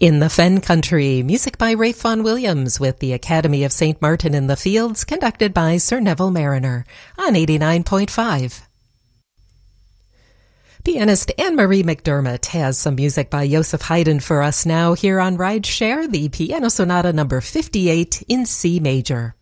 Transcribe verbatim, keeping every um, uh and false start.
In the Fen Country, music by Ralph Vaughan Williams with the Academy of Saint Martin in the Fields, conducted by Sir Neville Mariner on eighty-nine point five. Pianist Anne-Marie McDermott has some music by Joseph Haydn for us now here on Ride Share, the Piano Sonata number fifty-eight in C major.